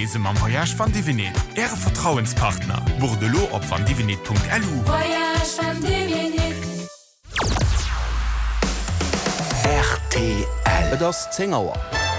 Reise am Voyage van Divinet. Ihre Vertrauenspartner. Bordelot op vandivinet.lu. Voyage van Divinet. RTL. Das 10 Uhr.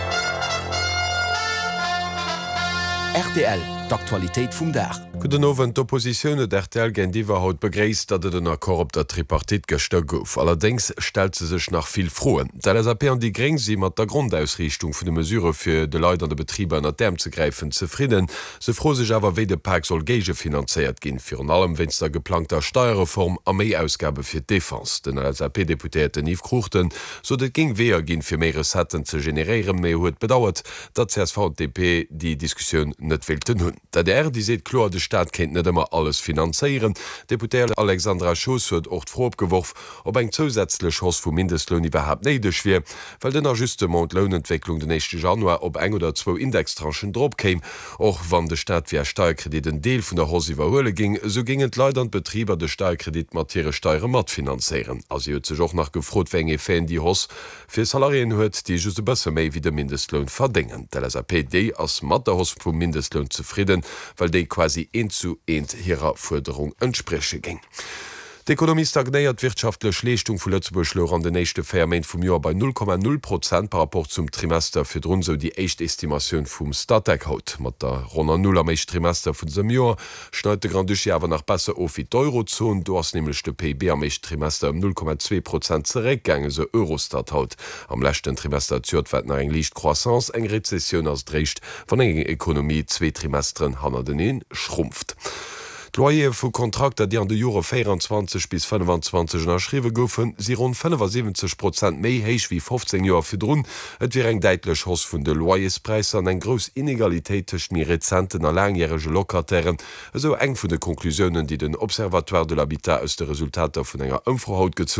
RTL, d'Aktualität vum Dach. Guten Abend, d'Opposition d'RTL gen Diwer haut begréist, dat et den Akkor op der Tripartit gestëck gouf. Allerdings stel ze sech nach viel Froen. Der LAP an die Gring si mat der Grundausrichtung vun de Mesure fir de Leiit an de Betrieber an der Däm ze greifen zufrieden. Se fro sech awer wéi de Park soll Gege finanziert ginn fir an allem wenns der geplanter Steuerreform a méi Ausgabe fir Defens. Den LAP-Deputéten Yves Kruchten, so dat ging weher ginn fir méi Resetten ze generieren méi huet bedauert, dat CSVDP die Diskussion net wilten hunn. Dat die seet klar de Staat kennt net immer alles finanzieren. Deputé Alexandra Schoss huet ocht vorgeworf, ob eng zusätzlich Hoss vu Mindestlohn überhaupt neidech wie, weil den Ajustement Lohnentwicklung den 1. Januar op 1 oder 2 Indextranchen drop käm. Och wann de Staat wie Steuerkredit den Deel vun der Hoss iwwerhole ging, so gingen leider an Betrieber de Steuerkredit materie Steuer mat finanzieren. Also huet sech och nach gefrot wenge Fan die Hoss fir Salarien huet, die just bësse méi wie der Mindestlohn verdingen. Der SAPD ass mat der Hoss vum Mindestlohn zufrieden, weil déi quasi zu ihrer Forderung entspreche ging. D'Ökonomie stagnéiert wirtschaftlech Leistung vu Lützeburg an den nächste Ferment vum Jahr bei 0,0% par rapport zum Trimester fir run so die Echtestimationun vum Startec haut. mat der Ronner Null am Trimester vun sem Jahr schneut de Grand Duché awer nach besser of wie d'Eurozone, du hast nämlich de PIB am Trimester um 0,2% zeregänge se Eurostat haut. Am lächten Trimester zuwertner eng Liicht Croissance eng Rezession as drecht van engen Ökonomie 2 Trimesteren hanner den schrumpft. Loyer vu Kontrakter, die an de Jure 24 bis 25 erschriwe goufen, si rund 75% méi héich wie 15 Joer fir Drun, et wie eng deitlech Hoss vun de Loyerspreis an eng gros Inegalitéitech mi Rezenten a langjährige Lokatairen, eso eng vun de Konklusionen, die den Observatoire de l'Habitat aus de Resultater vun enger Ëmfrohaut gezu